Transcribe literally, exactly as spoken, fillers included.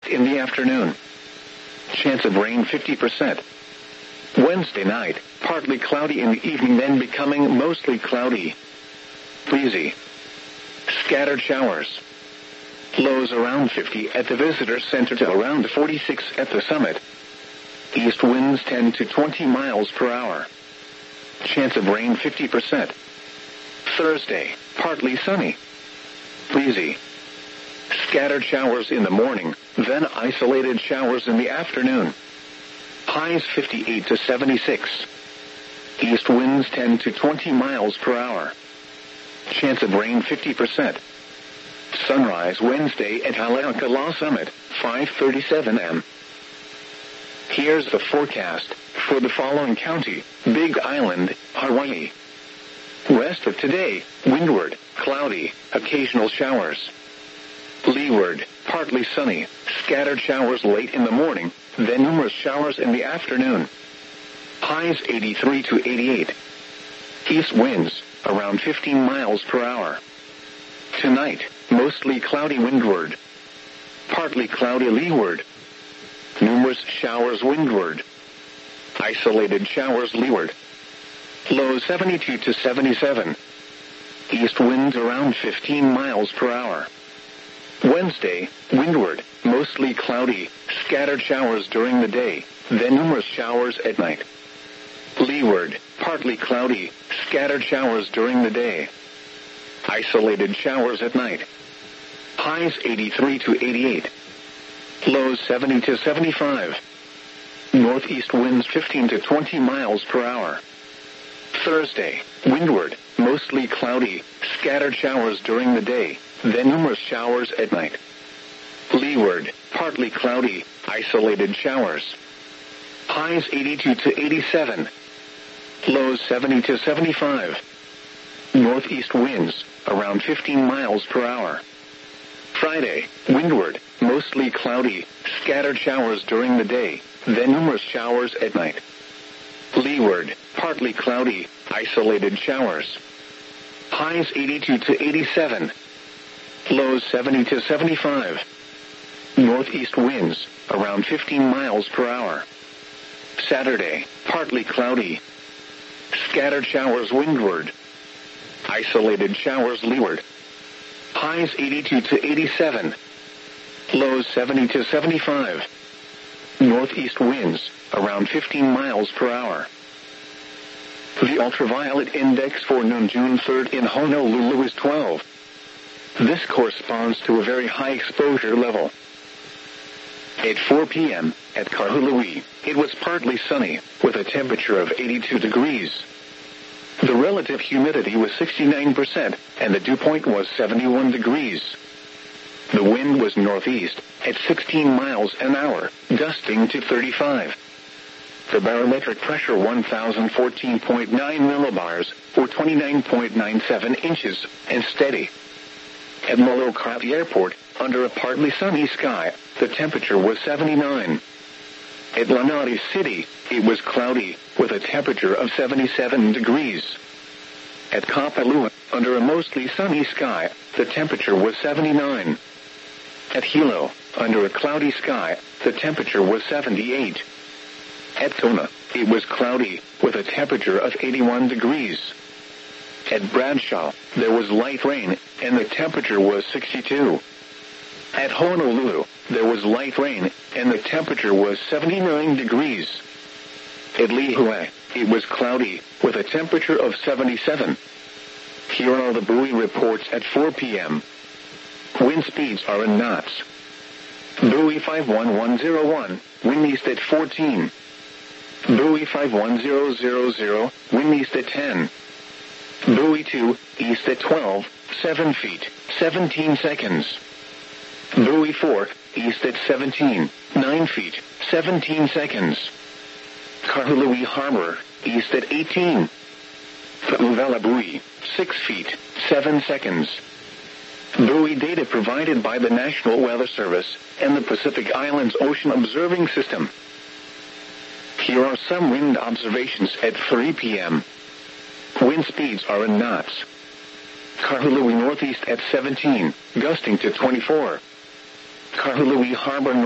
in the afternoon. Chance of rain fifty percent. Wednesday night, partly cloudy in the evening, then becoming mostly cloudy. Breezy. Scattered showers. Lows around fifty at the visitor center to around forty-six at the summit. East winds ten to twenty miles per hour. Chance of rain fifty percent. Thursday, partly sunny. Breezy. Scattered showers in the morning, then isolated showers in the afternoon. Highs fifty-eight to seventy-six. East winds ten to twenty miles per hour. Chance of rain fifty percent. Sunrise Wednesday at Haleakala Summit, five thirty-seven a m Here's the forecast for the following county: Big Island, Hawaii. Rest of today, windward, cloudy, occasional showers. Leeward, partly sunny, scattered showers late in the morning, then numerous showers in the afternoon. Highs eighty-three to eighty-eight. East winds, around fifteen miles per hour. Tonight, mostly cloudy windward. Partly cloudy leeward. Numerous showers windward. Isolated showers leeward. Low seventy-two to seventy-seven. East winds around fifteen miles per hour. Wednesday, windward, mostly cloudy, scattered showers during the day, then numerous showers at night. Leeward, partly cloudy, scattered showers during the day. Isolated showers at night. Highs eighty-three to eighty-eight. Lows seventy to seventy-five. Northeast winds fifteen to twenty miles per hour. Thursday, windward, mostly cloudy, scattered showers during the day, then numerous showers at night. Leeward, partly cloudy, isolated showers. Highs eighty-two to eighty-seven. Lows seventy to seventy-five. Northeast winds, around fifteen miles per hour. Friday, windward, mostly cloudy, scattered showers during the day, then numerous showers at night. Leeward, partly cloudy, isolated showers. Highs eighty-two to eighty-seven. Lows seventy to seventy-five. Northeast winds, around fifteen miles per hour. Saturday, partly cloudy. Scattered showers windward. Isolated showers leeward. Highs eighty-two to eighty-seven. Lows seventy to seventy-five. Northeast winds, around fifteen miles per hour. The ultraviolet index for noon June third in Honolulu is twelve. This corresponds to a very high exposure level. At four p m at Kahului, it was partly sunny, with a temperature of eighty-two degrees. The relative humidity was sixty-nine percent, and the dew point was seventy-one degrees. The wind was northeast, at sixteen miles an hour, gusting to thirty-five. The barometric pressure one thousand fourteen point nine millibars, or twenty-nine point nine seven inches, and steady. At Molokai Airport, under a partly sunny sky, the temperature was seventy-nine. At Lanai City, it was cloudy, with a temperature of seventy-seven degrees. At Kapalua, under a mostly sunny sky, the temperature was seventy-nine. At Hilo, under a cloudy sky, the temperature was seventy-eight. At Kona, it was cloudy, with a temperature of eighty-one degrees. At Bradshaw, there was light rain, and the temperature was sixty-two. At Honolulu, there was light rain, and the temperature was seventy-nine degrees. At Lihue, it was cloudy, with a temperature of seventy-seven. Here are the buoy reports at four p m Wind speeds are in knots. Buoy five one one zero one, wind east at fourteen. Buoy five one zero zero zero, wind east at ten. Buoy two, east at twelve, seven feet, seventeen seconds. Buoy four, east at seventeen, nine feet, seventeen seconds. Kahului Harbor, east at eighteen. Pauvela Buoy, six feet, seven seconds. Buoy data provided by the National Weather Service and the Pacific Islands Ocean Observing System. Here are some wind observations at three p m Wind speeds are in knots. Kahului northeast at seventeen, gusting to twenty-four. Kahului Harbor